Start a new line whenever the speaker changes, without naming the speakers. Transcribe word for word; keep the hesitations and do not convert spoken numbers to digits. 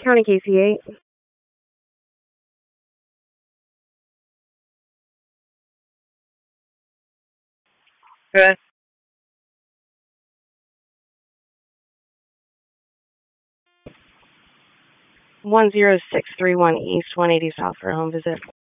County K C eight.
Good.
one zero six three one East, one eighty South for a home visit.